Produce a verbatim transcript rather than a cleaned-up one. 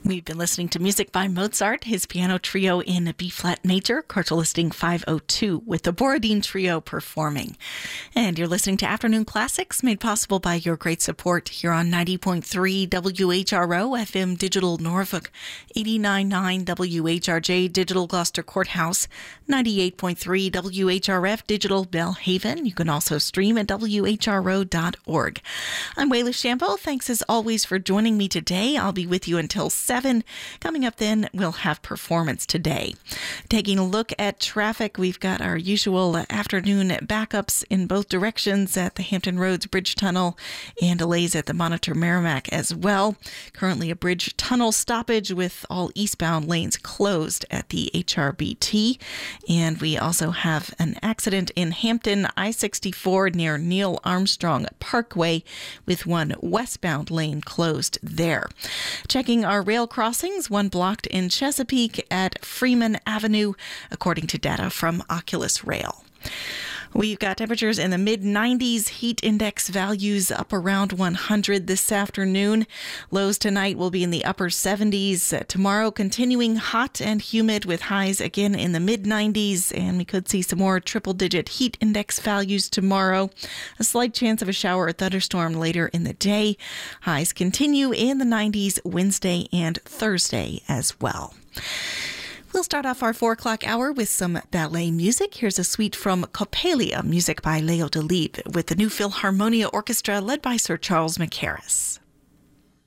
We've been listening to music by Mozart, his piano trio in B-flat major, chordal listing five oh two, with the Borodin Trio performing. And you're listening to Afternoon Classics, made possible by your great support here on ninety point three W H R O, F M Digital Norfolk, eighty-nine point nine W H R J Digital Gloucester Courthouse, ninety-eight point three W H R F Digital Belhaven. You can also stream at W H R O dot org. I'm Wayla Shambo. Thanks as always for joining me today. I'll be with you until seven. Coming up then, we'll have Performance Today. Taking a look at traffic, we've got our usual afternoon backups in both directions at the Hampton Roads Bridge Tunnel and delays at the Monitor Merrimack as well. Currently a bridge tunnel stoppage with all eastbound lanes closed at the H R B T. And we also have an accident in Hampton, I sixty-four near Neil Armstrong Parkway with one westbound lane closed there. Checking our rail crossings, one blocked in Chesapeake at Freeman Avenue, according to data from Oculus Rail. We've got temperatures in the mid nineties, heat index values up around one hundred this afternoon. Lows tonight will be in the upper seventies. Tomorrow continuing hot and humid with highs again in the mid nineties, and we could see some more triple-digit heat index values tomorrow. A slight chance of a shower or thunderstorm later in the day. Highs continue in the nineties Wednesday and Thursday as well. We'll start off our four o'clock hour with some ballet music. Here's a suite from Coppelia, music by Leo Delibes, with the New Philharmonia Orchestra led by Sir Charles Mackerras.